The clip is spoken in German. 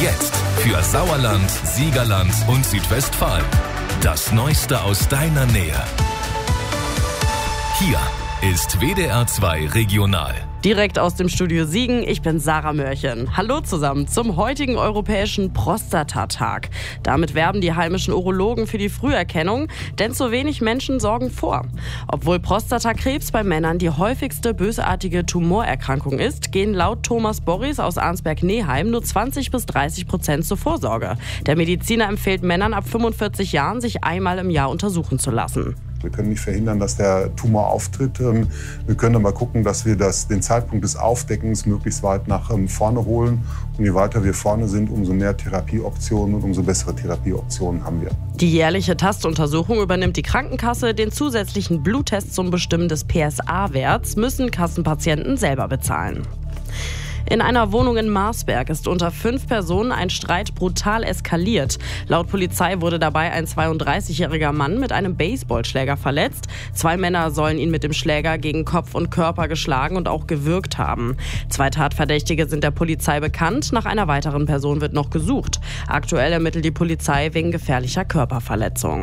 Jetzt für Sauerland, Siegerland und Südwestfalen. Das Neueste aus deiner Nähe. Hier ist WDR 2 Regional. Direkt aus dem Studio Siegen, ich bin Sarah Mörchen. Hallo zusammen zum heutigen Europäischen Prostatatag. Damit werben die heimischen Urologen für die Früherkennung, denn zu wenig Menschen sorgen vor. Obwohl Prostatakrebs bei Männern die häufigste bösartige Tumorerkrankung ist, gehen laut Thomas Borries aus Arnsberg-Neheim nur 20-30% zur Vorsorge. Der Mediziner empfiehlt Männern ab 45 Jahren, sich einmal im Jahr untersuchen zu lassen. Wir können nicht verhindern, dass der Tumor auftritt. Wir können aber gucken, dass wir den Zeitpunkt des Aufdeckens möglichst weit nach vorne holen. Und je weiter wir vorne sind, umso mehr Therapieoptionen und umso bessere Therapieoptionen haben wir. Die jährliche Tastuntersuchung übernimmt die Krankenkasse. Den zusätzlichen Bluttest zum Bestimmen des PSA-Werts müssen Kassenpatienten selber bezahlen. In einer Wohnung in Marsberg ist unter 5 Personen ein Streit brutal eskaliert. Laut Polizei wurde dabei ein 32-jähriger Mann mit einem Baseballschläger verletzt. 2 Männer sollen ihn mit dem Schläger gegen Kopf und Körper geschlagen und auch gewürgt haben. 2 Tatverdächtige sind der Polizei bekannt. Nach einer weiteren Person wird noch gesucht. Aktuell ermittelt die Polizei wegen gefährlicher Körperverletzung.